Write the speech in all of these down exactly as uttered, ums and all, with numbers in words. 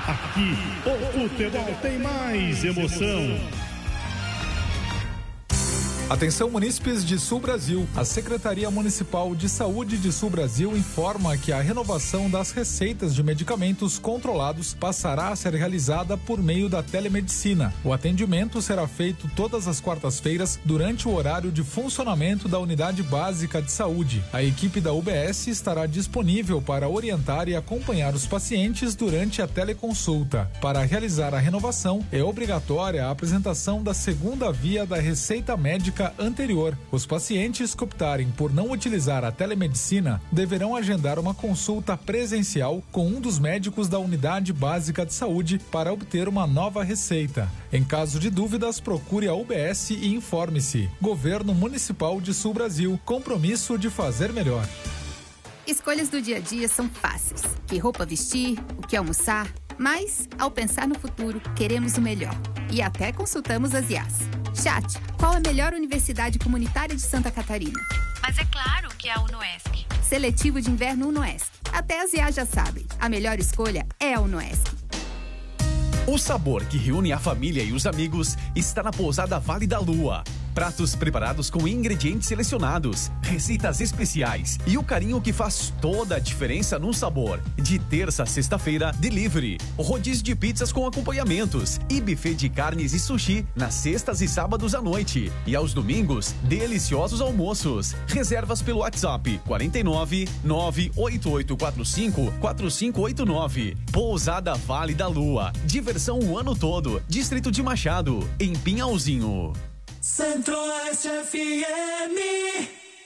Aqui, o futebol tem mais emoção. Atenção, munícipes de Sul Brasil. A Secretaria Municipal de Saúde de Sul Brasil informa que a renovação das receitas de medicamentos controlados passará a ser realizada por meio da telemedicina. O atendimento será feito todas as quartas-feiras durante o horário de funcionamento da Unidade Básica de Saúde. A equipe da U B S estará disponível para orientar e acompanhar os pacientes durante a teleconsulta. Para realizar a renovação, é obrigatória a apresentação da segunda via da receita médica anterior. Os pacientes que optarem por não utilizar a telemedicina deverão agendar uma consulta presencial com um dos médicos da Unidade Básica de Saúde para obter uma nova receita. Em caso de dúvidas, procure a U B S e informe-se. Governo Municipal de Sul Brasil. Compromisso de fazer melhor. Escolhas do dia a dia são fáceis. Que roupa vestir, o que almoçar. Mas, ao pensar no futuro, queremos o melhor. E até consultamos as I As. Chat, qual a melhor universidade comunitária de Santa Catarina? Mas é claro que é a UNOESC. Seletivo de inverno UNOESC. Até as I As já sabem. A melhor escolha é a UNOESC. O sabor que reúne a família e os amigos está na Pousada Vale da Lua. Pratos preparados com ingredientes selecionados, receitas especiais e o carinho que faz toda a diferença no sabor. De terça a sexta-feira, delivery, rodízio de pizzas com acompanhamentos e buffet de carnes e sushi nas sextas e sábados à noite. E aos domingos, deliciosos almoços. Reservas pelo WhatsApp quarenta e nove, nove oito oito quatro cinco, quatro cinco oito nove. Pousada Vale da Lua. Diversão o ano todo. Distrito de Machado, em Pinhalzinho. Centro-Oeste F M.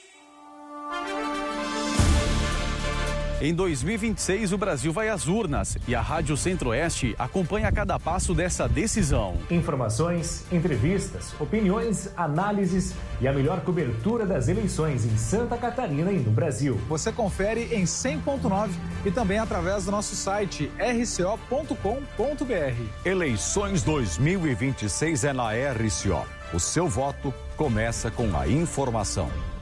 Em dois mil e vinte e seis, o Brasil vai às urnas e a Rádio Centro-Oeste acompanha cada passo dessa decisão. Informações, entrevistas, opiniões, análises e a melhor cobertura das eleições em Santa Catarina e no Brasil. Você confere em cem ponto nove e também através do nosso site r c o ponto com ponto b r. Eleições dois mil e vinte e seis é na R C O. O seu voto começa com a informação.